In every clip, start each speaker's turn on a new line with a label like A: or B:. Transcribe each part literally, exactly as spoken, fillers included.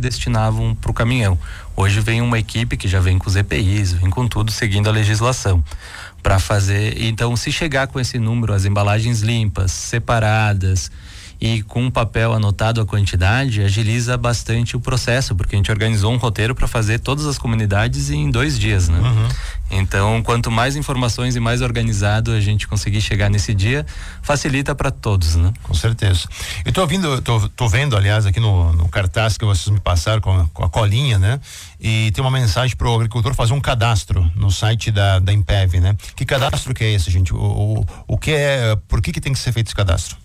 A: destinavam para o caminhão. Hoje vem uma equipe que já vem com os E P Is, vem com tudo, seguindo a legislação para fazer. Então, se chegar com esse número, as embalagens limpas, separadas e com um papel anotado a quantidade, agiliza bastante o processo, porque a gente organizou um roteiro para fazer todas as comunidades em dois dias, né? Uhum. Então, quanto mais informações e mais organizado a gente conseguir chegar nesse dia, facilita para todos, né?
B: Com certeza. Eu tô ouvindo, tô, tô vendo, aliás, aqui no, no cartaz que vocês me passaram com a, com a colinha, né? E tem uma mensagem pro agricultor fazer um cadastro no site da, da Impev, né? Que cadastro que é esse, gente? O, o, o que é, por que que tem que ser feito esse cadastro?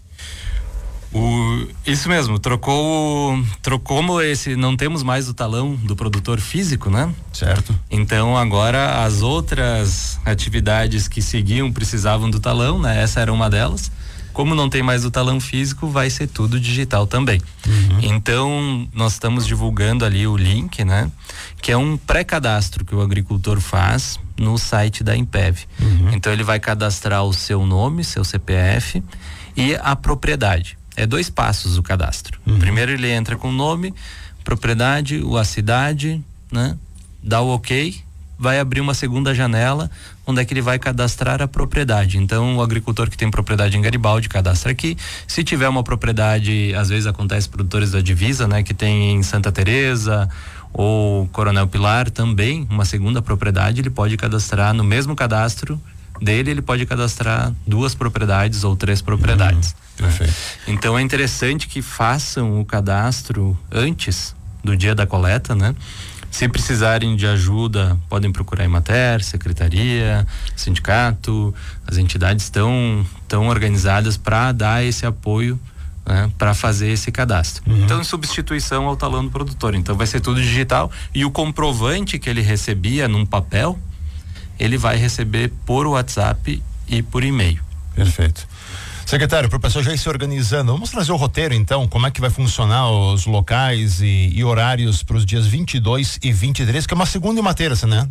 A: O, isso mesmo, trocou, trocou como esse, não temos mais o talão do produtor físico, né?
B: Certo.
A: Então agora as outras atividades que seguiam precisavam do talão, né? Essa era uma delas. Como não tem mais o talão físico, vai ser tudo digital também. Uhum. Então nós estamos divulgando ali o link, né? Que é um pré-cadastro que o agricultor faz no site da Impev. Uhum. Então ele vai cadastrar o seu nome, seu C P F e a propriedade. É dois passos o cadastro. Uhum. Primeiro ele entra com o nome, propriedade, a cidade, né? Dá o ok, vai abrir uma segunda janela onde é que ele vai cadastrar a propriedade. Então o agricultor que tem propriedade em Garibaldi cadastra aqui. Se tiver uma propriedade, às vezes acontece produtores da divisa, né? Que tem em Santa Teresa ou Coronel Pilar também, uma segunda propriedade, ele pode cadastrar no mesmo cadastro dele, ele pode cadastrar duas propriedades ou três propriedades. Uhum, perfeito. Então é interessante que façam o cadastro antes do dia da coleta, né? Se precisarem de ajuda, podem procurar a Emater, secretaria, sindicato, as entidades estão tão organizadas para dar esse apoio, né, para fazer esse cadastro. Uhum. Então, em substituição ao talão do produtor. Então vai ser tudo digital e o comprovante que ele recebia num papel, ele vai receber por WhatsApp e por e-mail.
B: Perfeito. Secretário, para o pessoal já ir se organizando, vamos trazer o roteiro então, como é que vai funcionar os locais e, e horários para os dias vinte e dois e vinte e três, que é uma segunda e uma terça, né?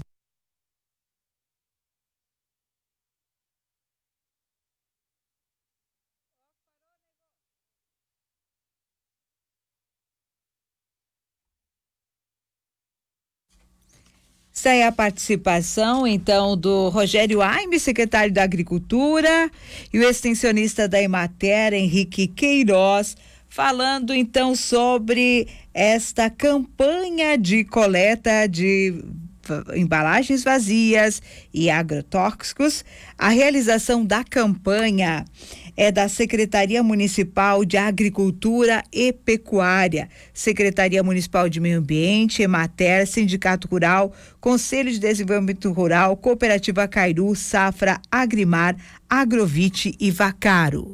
C: Essa é a participação, então, do Rogério Aime, secretário da Agricultura, e o extensionista da Emater, Henrique Queiroz, falando, então, sobre esta campanha de coleta de embalagens vazias e agrotóxicos. A realização da campanha é da Secretaria Municipal de Agricultura e Pecuária, Secretaria Municipal de Meio Ambiente, Emater, Sindicato Rural, Conselho de Desenvolvimento Rural, Cooperativa Cairu, Safra, Agrimar, Agrovite e Vacaro.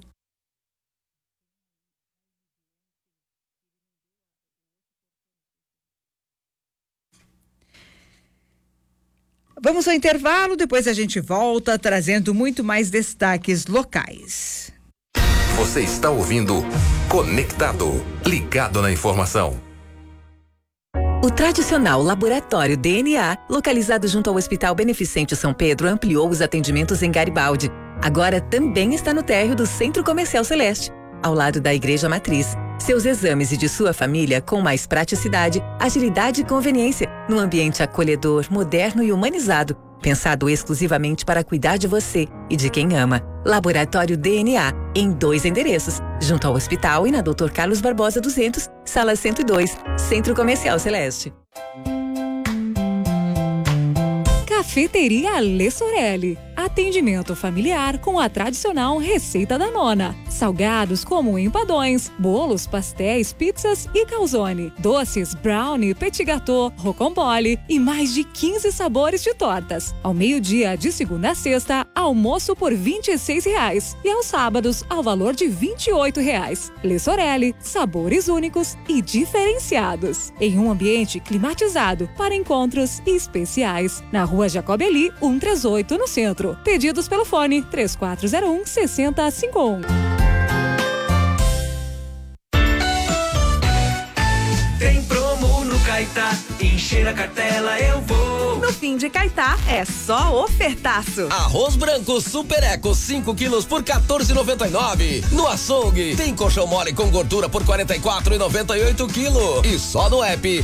C: Vamos ao intervalo, depois a gente volta trazendo muito mais destaques locais.
D: Você está ouvindo Conectado, ligado na informação.
E: O tradicional Laboratório D N A, localizado junto ao Hospital Beneficente São Pedro, ampliou os atendimentos em Garibaldi. Agora também está no térreo do Centro Comercial Celeste, ao lado da Igreja Matriz. Seus exames e de sua família com mais praticidade, agilidade e conveniência, num ambiente acolhedor, moderno e humanizado, pensado exclusivamente para cuidar de você e de quem ama. Laboratório D N A, em dois endereços, junto ao hospital e na doutor Carlos Barbosa duzentos, sala cento e dois, Centro Comercial Celeste.
F: Cafeteria Lê Sorelli. Atendimento familiar com a tradicional receita da nona. Salgados como empadões, bolos, pastéis, pizzas e calzone. Doces, brownie, petit gâteau, rocambole e mais de quinze sabores de tortas. Ao meio-dia, de segunda a sexta, almoço por vinte e seis reais. E aos sábados, ao valor de vinte e oito reais. Lê Sorelli, sabores únicos e diferenciados. Em um ambiente climatizado para encontros especiais. Na rua Jacobeli, cento e trinta e oito, no centro. Pedidos pelo fone três quatro zero um, seis zero cinco um.
G: Tem promo no Caetá, encher a cartela eu vou.
H: No fim de Caetá é só ofertaço.
I: Arroz branco Super Eco cinco quilos por quatorze e noventa e nove. No açougue tem colchão mole com gordura por quarenta e quatro e noventa e oito quilo. E só no app